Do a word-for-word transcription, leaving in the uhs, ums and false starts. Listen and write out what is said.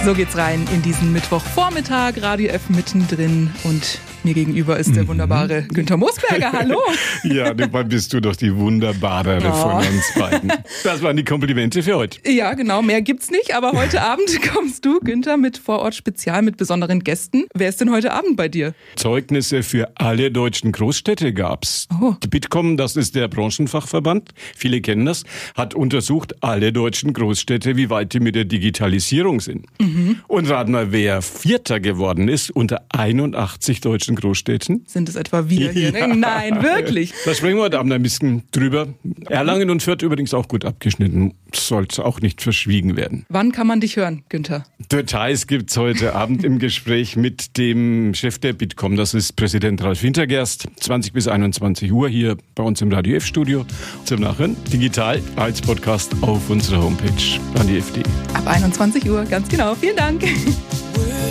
So geht's rein in diesen Mittwochvormittag, Radio F mittendrin und mir gegenüber ist der wunderbare Günther Moosberger. Hallo! Ja, dabei bist du doch die wunderbarere oh. von uns beiden. Das waren die Komplimente für heute. Ja, genau, mehr gibt's nicht, aber heute Abend kommst du, Günther, mit Vorort-Spezial mit besonderen Gästen. Wer ist denn heute Abend bei dir? Zeugnisse für alle deutschen Großstädte gab's. Oh. Die Bitkom, das ist der Branchenfachverband, viele kennen das, hat untersucht alle deutschen Großstädte, wie weit die mit der Digitalisierung sind. Mhm. Und rat mal, wer Vierter geworden ist unter einundachtzig deutschen Großstädten. Sind es etwa wir hier? Ja. Nein, wirklich. Da sprechen wir heute Abend ein bisschen drüber. Erlangen und Fürth übrigens auch gut abgeschnitten. Sollte auch nicht verschwiegen werden. Wann kann man dich hören, Günther? Details gibt's heute Abend im Gespräch mit dem Chef der Bitkom. Das ist Präsident Ralf Wintergerst. zwanzig bis einundzwanzig Uhr hier bei uns im Radio F-Studio. Zum Nachhören digital als Podcast auf unserer Homepage radio f punkt de. Ab einundzwanzig Uhr, ganz genau. Vielen Dank.